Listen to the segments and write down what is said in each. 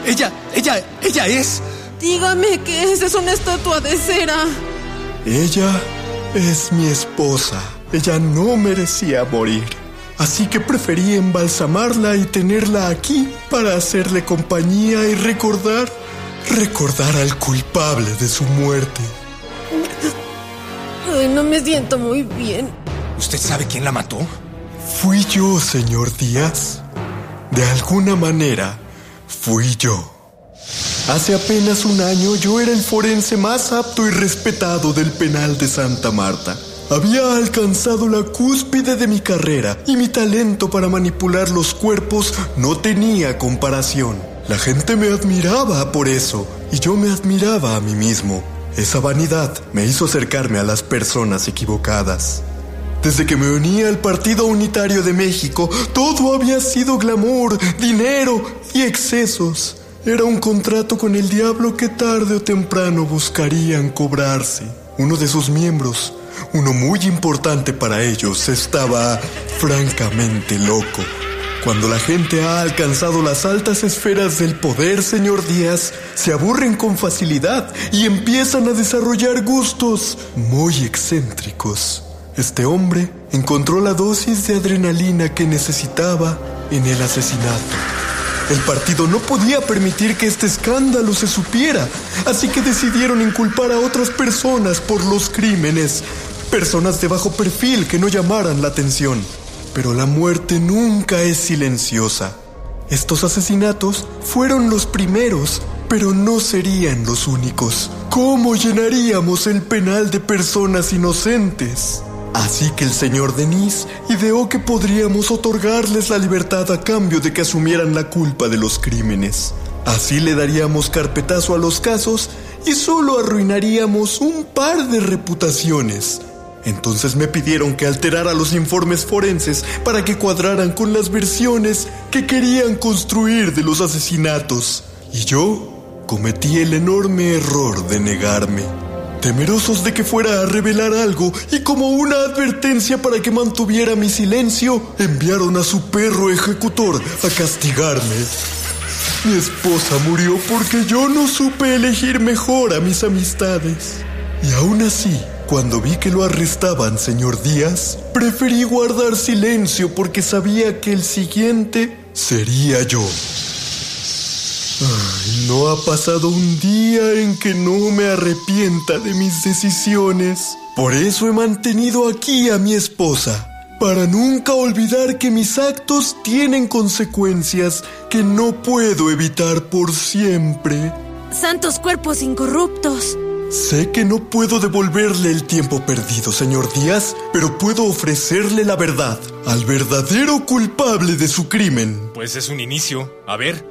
Ella es... Dígame que esa es una estatua de cera. Ella es mi esposa. Ella no merecía morir. Así que preferí embalsamarla y tenerla aquí para hacerle compañía y recordar al culpable de su muerte. Ay, no me siento muy bien. ¿Usted sabe quién la mató? Fui yo, señor Díaz. De alguna manera, fui yo. Hace apenas un año yo era el forense más apto y respetado del penal de Santa Marta. Había alcanzado la cúspide de mi carrera y mi talento para manipular los cuerpos no tenía comparación. La gente me admiraba por eso y yo me admiraba a mí mismo. Esa vanidad me hizo acercarme a las personas equivocadas. Desde que me uní al Partido Unitario de México, todo había sido glamour, dinero y excesos. Era un contrato con el diablo que tarde o temprano buscarían cobrarse. Uno de sus miembros, uno muy importante para ellos, estaba francamente loco. Cuando la gente ha alcanzado las altas esferas del poder, señor Díaz, se aburren con facilidad y empiezan a desarrollar gustos muy excéntricos. Este hombre encontró la dosis de adrenalina que necesitaba en el asesinato. El partido no podía permitir que este escándalo se supiera, así que decidieron inculpar a otras personas por los crímenes, personas de bajo perfil que no llamaran la atención. Pero la muerte nunca es silenciosa. Estos asesinatos fueron los primeros, pero no serían los únicos. ¿Cómo llenaríamos el penal de personas inocentes? Así que el señor Denis ideó que podríamos otorgarles la libertad a cambio de que asumieran la culpa de los crímenes. Así le daríamos carpetazo a los casos y solo arruinaríamos un par de reputaciones. Entonces me pidieron que alterara los informes forenses para que cuadraran con las versiones que querían construir de los asesinatos. Y yo cometí el enorme error de negarme. Temerosos de que fuera a revelar algo y como una advertencia para que mantuviera mi silencio, enviaron a su perro ejecutor a castigarme. Mi esposa murió porque yo no supe elegir mejor a mis amistades. Y aún así, cuando vi que lo arrestaban, señor Díaz, preferí guardar silencio porque sabía que el siguiente sería yo. Ay, no ha pasado un día en que no me arrepienta de mis decisiones. Por eso he mantenido aquí a mi esposa, para nunca olvidar que mis actos tienen consecuencias que no puedo evitar por siempre. Santos cuerpos incorruptos. Sé que no puedo devolverle el tiempo perdido, señor Díaz, pero puedo ofrecerle la verdad al verdadero culpable de su crimen. Pues es un inicio. A ver.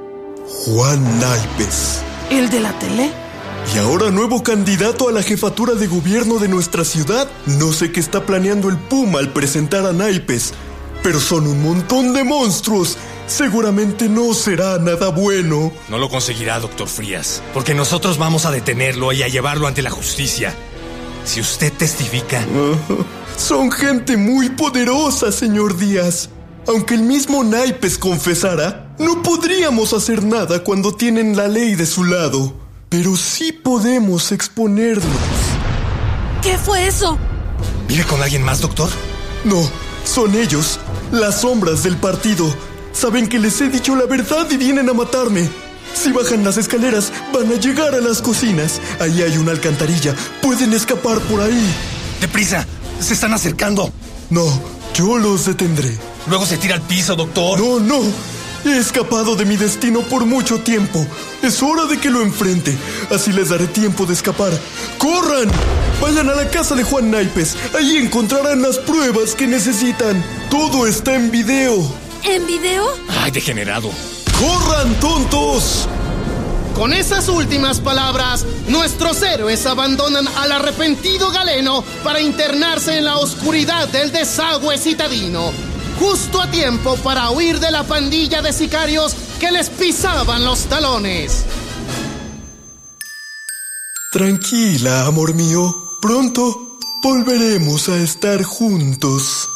Juan Naipes. ¿El de la tele? Y ahora nuevo candidato a la jefatura de gobierno de nuestra ciudad. No sé qué está planeando el Puma al presentar a Naipes, pero son un montón de monstruos. Seguramente no será nada bueno. No lo conseguirá, doctor Frías, porque nosotros vamos a detenerlo y a llevarlo ante la justicia. Si usted testifica... Son gente muy poderosa, señor Díaz. Aunque el mismo Naipes confesara, no podríamos hacer nada cuando tienen la ley de su lado. Pero sí podemos exponerlos. ¿Qué fue eso? ¿Vive con alguien más, doctor? No, son ellos, las sombras del partido. Saben que les he dicho la verdad y vienen a matarme. Si bajan las escaleras, van a llegar a las cocinas. Ahí hay una alcantarilla. Pueden escapar por ahí. ¡Deprisa! ¡Se están acercando! No, yo los detendré. Luego se tira al piso, doctor. No. He escapado de mi destino por mucho tiempo. Es hora de que lo enfrente. Así les daré tiempo de escapar. ¡Corran! Vayan a la casa de Juan Naipes. Ahí encontrarán las pruebas que necesitan. Todo está en video. ¿En video? ¡Ay, degenerado! ¡Corran, tontos! Con esas últimas palabras, nuestros héroes abandonan al arrepentido Galeno para internarse en la oscuridad del desagüe citadino, justo a tiempo para huir de la pandilla de sicarios que les pisaban los talones. Tranquila, amor mío. Pronto volveremos a estar juntos.